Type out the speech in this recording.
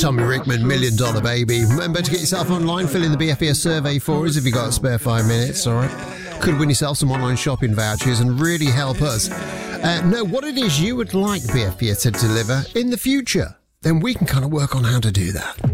Tommy Rickman, $1 Million Baby. Remember to get yourself online, fill in the BFBS survey for us if you've got a spare 5 minutes, all right? Could win yourself some online shopping vouchers and really help us know what it is you would like BFBS to deliver in the future. Then we can kind of work on how to do that.